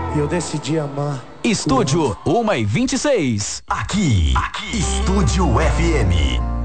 E eu decidi amar. Estúdio 1h26. Aqui, Estúdio FM.